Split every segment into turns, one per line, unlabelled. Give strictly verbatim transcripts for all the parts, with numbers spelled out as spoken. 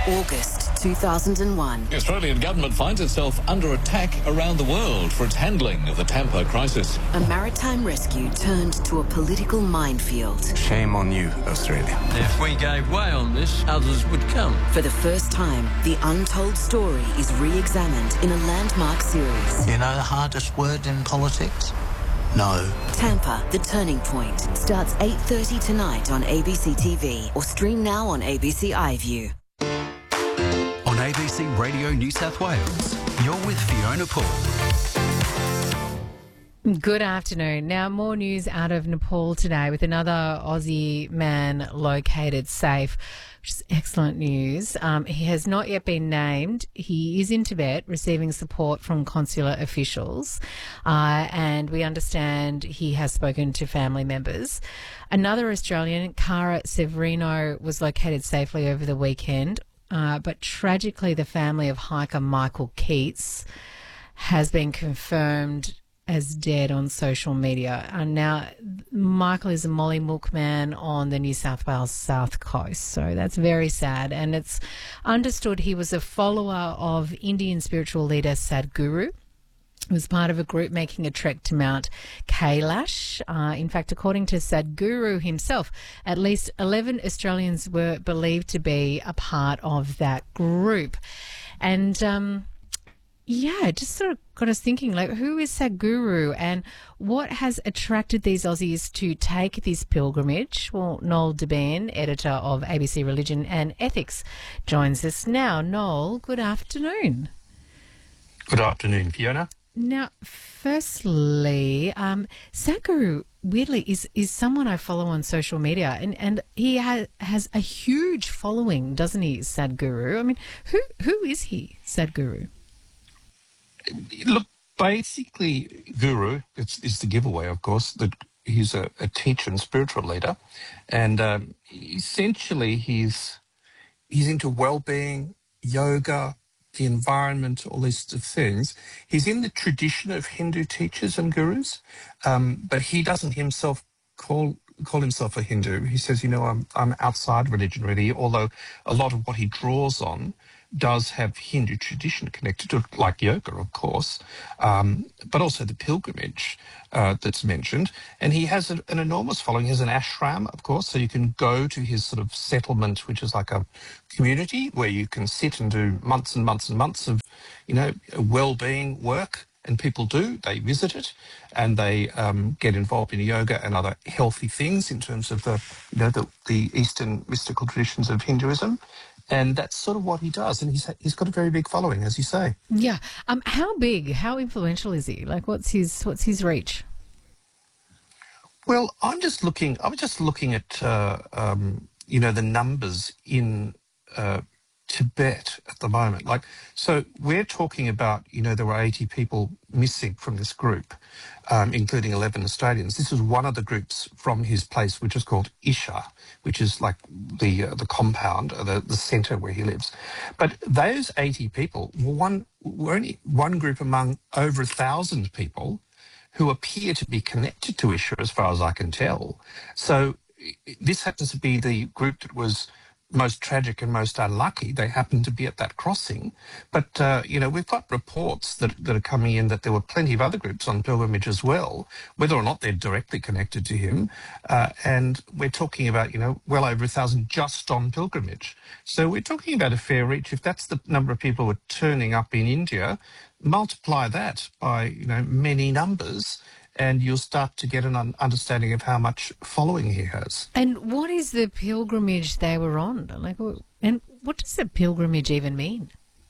August two thousand one.
The Australian government finds itself under attack around the world for its handling of the Tampa crisis.
A maritime rescue turned to a political minefield.
Shame on you, Australia.
If we gave way on this, others would come.
For the first time, the untold story is re-examined in a landmark series.
You know the hardest word in politics? No.
Tampa, The Turning Point, starts eight thirty tonight on A B C T V or stream now on A B C iView.
On A B C Radio New South Wales, you're with Fiona Paul.
Good afternoon. Now, more news out of Nepal today with another Aussie man located safe, which is excellent news. Um, he has not yet been named. He is in Tibet receiving support from consular officials, uh, and we understand he has spoken to family members. Another Australian, Cara Severino, was located safely over the weekend, uh, but tragically the family of hiker Michael Keats has been confirmed as dead on social media. And now, Michael is a Mollymook man on the New South Wales south coast, so that's very sad. And it's understood he was a follower of Indian spiritual leader Sadhguru. He was part of a group making a trek to Mount Kailash. Uh, in fact, according to Sadhguru himself, at least eleven Australians were believed to be a part of that group. And um yeah, it just sort of got us thinking, like, who is Sadhguru and what has attracted these Aussies to take this pilgrimage? Well, Noel Debien, editor of A B C Religion and Ethics, joins us now. Noel, good afternoon.
Good afternoon, Fiona.
Now, firstly, um, Sadhguru, weirdly, is, is someone I follow on social media, and, and he ha- has a huge following, doesn't he, Sadhguru? I mean, who who is he, Sadhguru?
Look, basically, Guru, it's, it's the giveaway, of course, that he's a, a teacher and spiritual leader. And um, essentially, he's he's into well-being, yoga, the environment, all these sort of things. He's in the tradition of Hindu teachers and gurus, um, but he doesn't himself call call himself a Hindu. He says, you know, I'm, I'm outside religion, really, although a lot of what he draws on does have Hindu tradition connected to it, like yoga, of course, um, but also the pilgrimage uh, that's mentioned. And he has a, an enormous following. He has an ashram, of course, so you can go to his sort of settlement, which is like a community where you can sit and do months and months and months of, you know, well-being work. And people do, they visit it and they um, get involved in yoga and other healthy things in terms of the, you know, the, the Eastern mystical traditions of Hinduism. And that's sort of what he does. And he's he's got a very big following, as you say.
Yeah. Um. How big, how influential is he? Like, what's his what's his reach?
Well, I'm just looking, I was just looking at, uh, um, you know, the numbers in uh, Tibet at the moment. Like, so we're talking about, you know, there were eighty people missing from this group, um, including eleven Australians. This was one of the groups from his place, which is called Isha, which is like the uh, the compound, uh, the, the centre where he lives. But those eighty people were, one, were only one group among over a thousand people who appear to be connected to Isha, as far as I can tell. So this happens to be the group that was most tragic and most unlucky. They happened to be at that crossing. But, uh, you know, we've got reports that, that are coming in that there were plenty of other groups on pilgrimage as well, whether or not they're directly connected to him. Uh, and we're talking about, you know, well over a thousand just on pilgrimage. So we're talking about a fair reach. If that's the number of people who are turning up in India, multiply that by, you know, many numbers, and you'll start to get an un- understanding of how much following he has.
And what is the pilgrimage they were on? Like, and what does a pilgrimage even mean?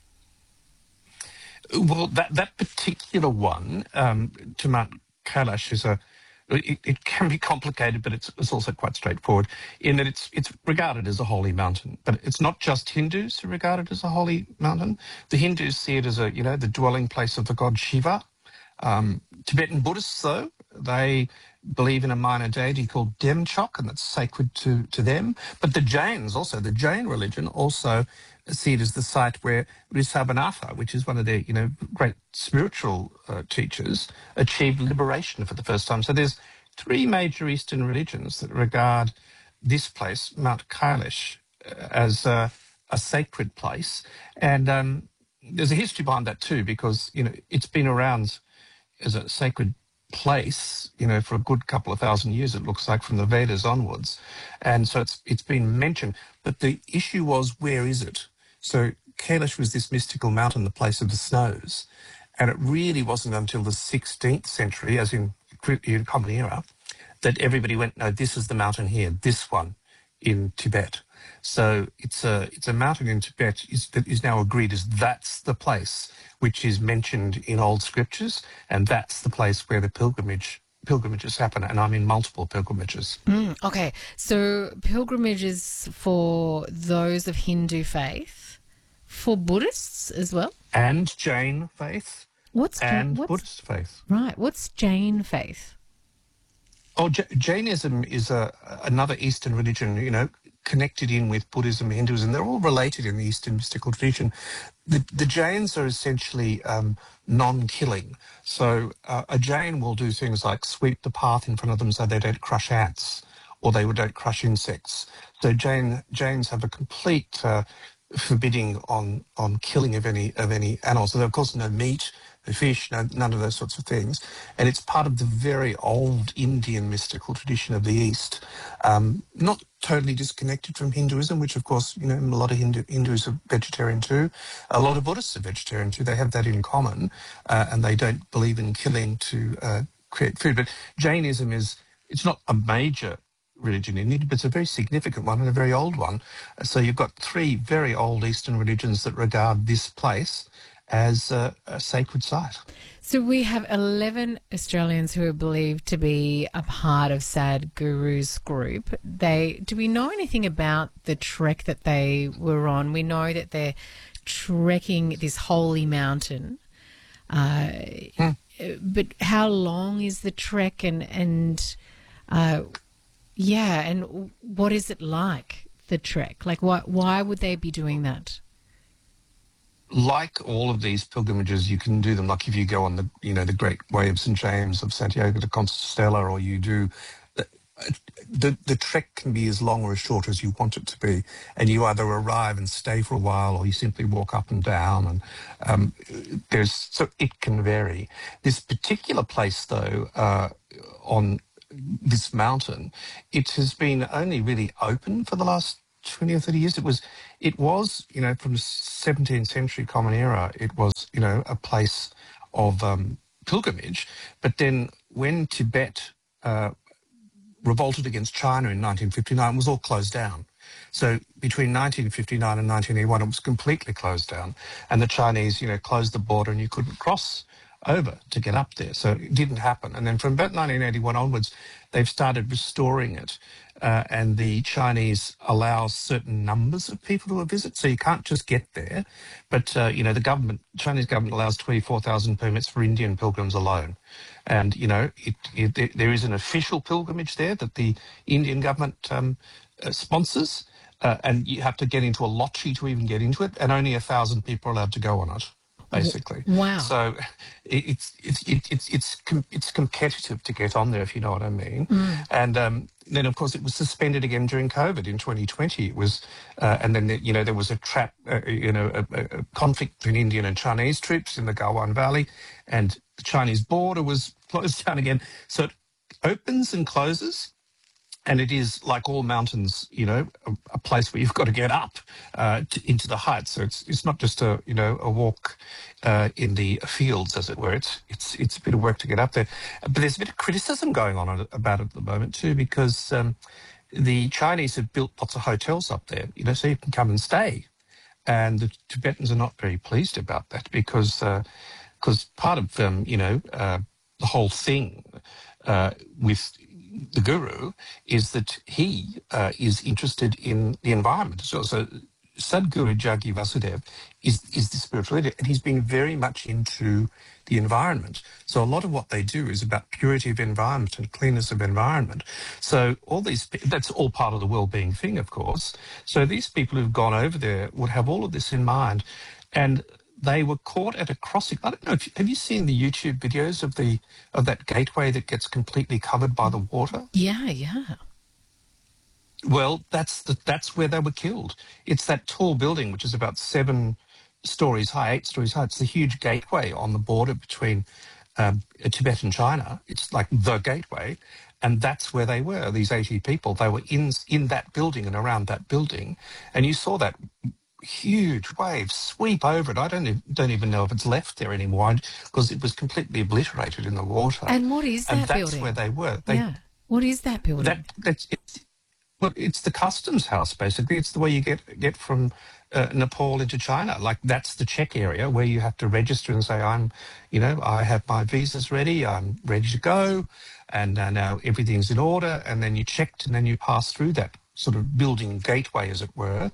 Well, that that particular one um, to Mount Kailash is a. It, it can be complicated, but it's, it's also quite straightforward in that it's it's regarded as a holy mountain. But it's not just Hindus who regard it as a holy mountain. The Hindus see it as a, you know, the dwelling place of the god Shiva. Um, Tibetan Buddhists, though, they believe in a minor deity called Demchok, and that's sacred to, to them. But the Jains also, the Jain religion also see it as the site where Rishabhanatha, which is one of their, you know, great spiritual uh, teachers, achieved liberation for the first time. So there's three major Eastern religions that regard this place, Mount Kailash, uh, as uh, a sacred place. And um, there's a history behind that too, because, you know, it's been around as a sacred place, you know, for a good couple of thousand years, it looks like, from the Vedas onwards. And so it's it's been mentioned. But the issue was, where is it? So Kailash was this mystical mountain, the place of the snows. And it really wasn't until the sixteenth century, as in, in Common Era, that everybody went, no, this is the mountain here, this one in Tibet. So it's a it's a mountain in Tibet is, that is now agreed as that's the place which is mentioned in old scriptures, and that's the place where the pilgrimage pilgrimages happen. And I'm in multiple pilgrimages.
Mm, okay, so pilgrimages for those of Hindu faith, for Buddhists as well,
And Jain faith,
what's Ja-
and
what's,
Buddhist faith.
right? What's Jain faith?
Oh, J- Jainism is a another Eastern religion, you know, connected in with Buddhism, Hinduism. They're all related in the Eastern mystical tradition. The, the Jains are essentially um, non-killing. So uh, a Jain will do things like sweep the path in front of them so they don't crush ants, or they don't crush insects. So Jain Jains have a complete uh, forbidding on on killing of any of any animals. So, of course, no meat, no fish, no, none of those sorts of things. And it's part of the very old Indian mystical tradition of the East, um, not totally disconnected from Hinduism, which, of course, you know, a lot of Hindu, Hindus are vegetarian too. A lot of Buddhists are vegetarian too. They have that in common, uh, and they don't believe in killing to uh, create food. But Jainism is, it's not a major religion in India, but it's a very significant one and a very old one. So you've got three very old Eastern religions that regard this place as a, a sacred site.
So we have eleven Australians who are believed to be a part of Sadhguru's group. They do we know anything about the trek that they were on? We know that they're trekking this holy mountain. Uh, hmm. But how long is the trek, and and uh, yeah, and what is it like, the trek? Like, why why would they be doing that?
Like all of these pilgrimages, you can do them. Like if you go on the, you know, the Great Way of Saint James of Santiago de Compostela, or you do, the, the the trek can be as long or as short as you want it to be, and you either arrive and stay for a while, or you simply walk up and down. And um, there's so it can vary. This particular place, though, uh, on this mountain, it has been only really open for the last twenty or thirty years. It was, it was, you know, from the seventeenth century Common Era, it was, you know, a place of um, pilgrimage. But then when Tibet uh, revolted against China in nineteen fifty-nine, it was all closed down. So between nineteen fifty-nine and nineteen eighty-one, it was completely closed down. And the Chinese, you know, closed the border and you couldn't cross over to get up there. So it didn't happen. And then from about nineteen eighty-one onwards, they've started restoring it. Uh, and the Chinese allow certain numbers of people to visit, so you can't just get there. But, uh, you know, the government, Chinese government allows twenty-four thousand permits for Indian pilgrims alone. And, you know, it, it, there is an official pilgrimage there that the Indian government um, uh, sponsors, uh, and you have to get into a lottery to even get into it, and only a thousand people are allowed to go on it, basically.
Wow.
So it's it's it's it's it's, com- it's competitive to get on there, if you know what I mean.
Mm.
And um, then, of course, it was suspended again during COVID in twenty twenty. It was, uh, and then you know there was a trap, uh, you know, a, a conflict between Indian and Chinese troops in the Galwan Valley, and the Chinese border was closed down again. So it opens and closes. And it is, like all mountains, you know, a, a place where you've got to get up uh, to, into the heights. So it's it's not just a, you know, a walk uh, in the fields, as it were. It's it's it's a bit of work to get up there. But there's a bit of criticism going on about it at the moment too, because um, the Chinese have built lots of hotels up there, you know, so you can come and stay. And the Tibetans are not very pleased about that because because uh, part of um, you know uh, the whole thing uh, with the guru is that he uh, is interested in the environment as well. So Sadhguru Jaggi Vasudev is, is the spiritual leader, and he's been very much into the environment. So a lot of what they do is about purity of environment and cleanness of environment. So all these, that's all part of the well-being thing, of course. So these people who've gone over there would have all of this in mind. And they were caught at a crossing. I don't know. If, have you seen the YouTube videos of the of that gateway that gets completely covered by the water?
Yeah, yeah.
Well, that's the, that's where they were killed. It's that tall building, which is about seven stories high, eight stories high. It's the huge gateway on the border between um, Tibet and China. It's like the gateway, and that's where they were. These eighty people, they were in in that building and around that building, and you saw that huge wave sweep over it. I don't e- don't even know if it's left there anymore because it was completely obliterated in the water.
And what is that
and that's
building?
where they were. They,
yeah. What is that building?
that that's it's well, it's the customs house basically. It's the way you get get from uh, Nepal into China. Like that's the check area where you have to register and say, "I'm, you know, I have my visas ready. I'm ready to go, and uh, now everything's in order." And then you checked, and then you pass through that sort of building gateway, as it were.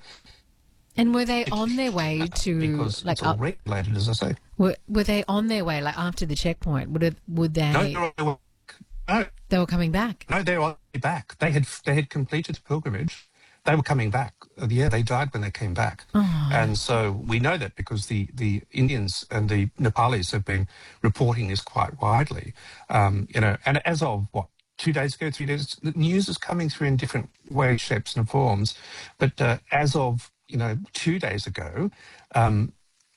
And were they on their way to
because
like
it's all
up,
regulated, as I say.
were, were they on their way like after the checkpoint? Would it, would they?
No, no, no, no,
They were coming back.
no, they were on their way back. They had they had completed the pilgrimage. They were coming back. Uh, Yeah, they died when they came back.
Oh.
And so we know that because the, the Indians and the Nepalis have been reporting this quite widely. Um, you know, and as of what, two days ago, three days, the news is coming through in different ways, shapes and forms. But uh, as of, you know, two days ago, um,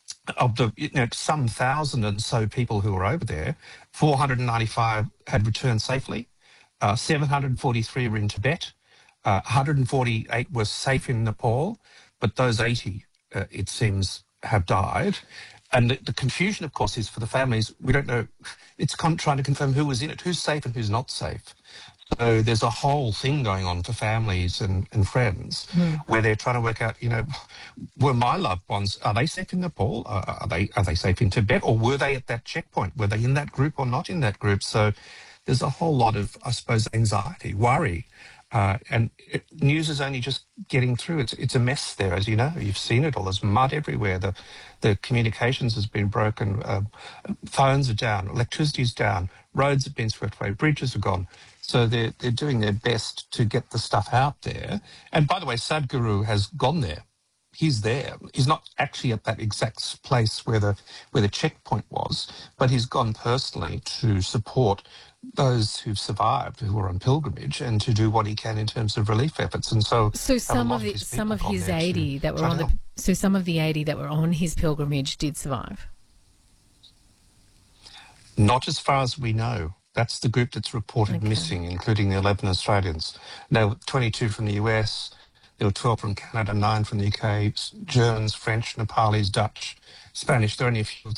of the, you know, some thousand and so people who were over there, four hundred ninety-five had returned safely, uh, seven hundred forty-three were in Tibet, uh, one hundred forty-eight were safe in Nepal, but those eighty, uh, it seems, have died. And the, the confusion, of course, is for the families. We don't know. It's con- trying to confirm who was in it, who's safe and who's not safe. So there's a whole thing going on for families and, and friends
Mm.
where they're trying to work out, you know, were my loved ones, are they safe in Nepal? Are, are they are they safe in Tibet? Or were they at that checkpoint? Were they in that group or not in that group? So there's a whole lot of, I suppose, anxiety, worry. Uh, and it, news is only just getting through. It's it's a mess there, as you know. You've seen it all. There's mud everywhere. The the communications has been broken. Uh, phones are down. Electricity's down. Roads have been swept away. Bridges are gone. So they're they're doing their best to get the stuff out there. And by the way, Sadhguru has gone there. He's there. He's not actually at that exact place where the where the checkpoint was, but he's gone personally to support those who've survived, who are on pilgrimage, and to do what he can in terms of relief efforts. And so,
So
a
some
lot
of the
his
some
people
of
gone
his
there to
eighty that were
try
on
to
the
help.
so some of the eighty that were on his pilgrimage did survive.
Not as far as we know. That's the group that's reported
Okay.
missing, including the eleven Australians. Now, twenty-two from the U S, there were twelve from Canada, nine from the U K, Germans, French, Nepalese, Dutch, Spanish. There are only a few